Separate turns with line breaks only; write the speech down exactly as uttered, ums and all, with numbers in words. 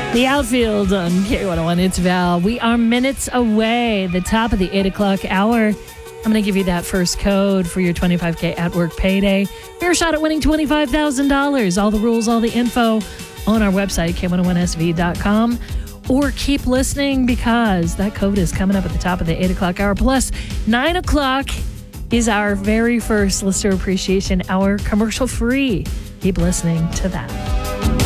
The outfield on K one oh one, it's Val. We are minutes away, the top of the eight o'clock hour. I'm going to give you that first code for your twenty-five K at work payday. Fair shot at winning twenty-five thousand dollars. All the rules, all the info on our website, K one oh one S V dot com. Or keep listening because that code is coming up at the top of the eight o'clock hour. Plus, nine o'clock is our very first Listener Appreciation Hour, commercial free. Keep listening to that.